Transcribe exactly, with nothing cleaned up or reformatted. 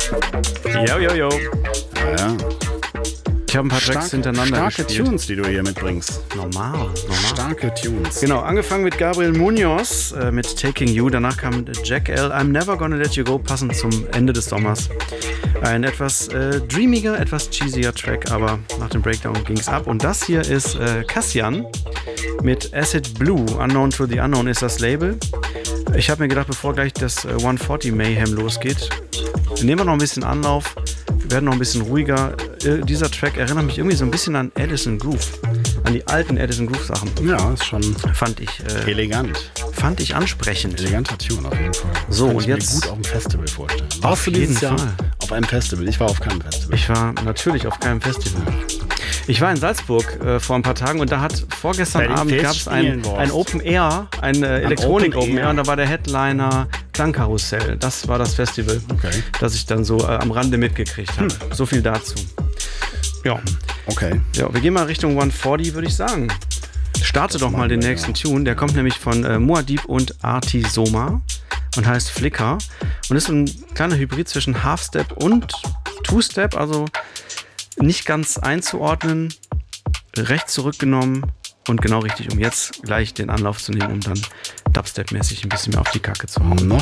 Jo, jo, jo. Ja, ja. Ich habe ein paar Tracks Stark, hintereinander starke gespielt. Tunes, die du hier mitbringst. Normal, normal. Starke Tunes. Genau, angefangen mit Gabriel Munoz äh, mit Taking You. Danach kam Jack L. I'm Never Gonna Let You Go, passend zum Ende des Sommers. Ein etwas äh, dreamiger, etwas cheesier Track, aber nach dem Breakdown ging es ab. Und das hier ist äh, Cassian mit Acid Blue. Unknown to the Unknown ist das Label. Ich habe mir gedacht, bevor gleich das äh, hundertvierzig Mayhem losgeht, nehmen wir noch ein bisschen Anlauf. Wir werden noch ein bisschen ruhiger. Äh, dieser Track erinnert mich irgendwie so ein bisschen an Addison Groove. An die alten Addison Groove Sachen. Ja, ist schon Fand ich, äh, elegant. fand ich ansprechend. Eleganter Tune auf jeden Fall. So, Kann und ich mir jetzt- gut auf dem Festival vorstellen. Auf Warst du dieses jeden Jahr Fall. auf einem Festival? Ich war auf keinem Festival. Ich war natürlich auf keinem Festival. Ich war in Salzburg äh, vor ein paar Tagen und da hat vorgestern Bei den Abend gab es ein, Festspielen ein warst. Open Air, ein äh, Elektronik Open Open Air Air. und da war der Headliner Klangkarussell. Das war das Festival, Okay. das ich dann so äh, am Rande mitgekriegt habe. So viel dazu. Ja. Okay. Ja, wir gehen mal Richtung hundertvierzig, würde ich sagen. Starte doch mal den wir, nächsten Tune. Der kommt nämlich von äh, Muad'Dib und Arti Soma und heißt Flicker. Und ist so ein kleiner Hybrid zwischen Half-Step und Two-Step, also nicht ganz einzuordnen, recht zurückgenommen und genau richtig, um jetzt gleich den Anlauf zu nehmen, um dann Dubstep-mäßig ein bisschen mehr auf die Kacke zu hauen. Noch